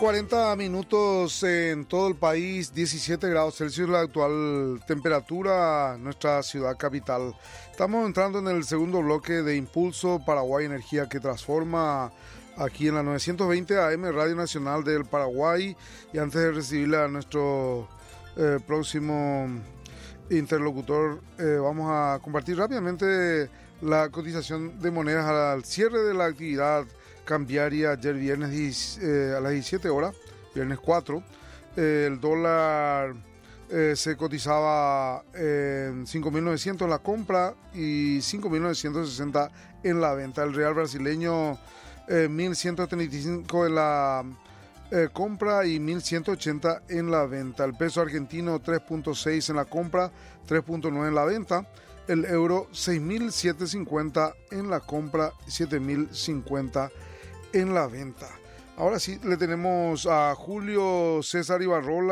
40 minutos en todo el país, 17 grados Celsius la actual temperatura en nuestra ciudad capital. Estamos entrando en el segundo bloque de Impulso Paraguay Energía que Transforma aquí en la 920 AM Radio Nacional del Paraguay. Y antes de recibirle a nuestro próximo interlocutor, vamos a compartir rápidamente la cotización de monedas al cierre de la actividad cambiaria ayer viernes a las 17 horas, viernes 4. El dólar se cotizaba en 5.900 en la compra y 5.960 en la venta. El real brasileño 1.135 en la compra y 1.180 en la venta. El peso argentino 3.6 en la compra, 3.9 en la venta. El euro 6.750 en la compra y 7.050 en la venta. Ahora sí, le tenemos a Julio César Ibarrola.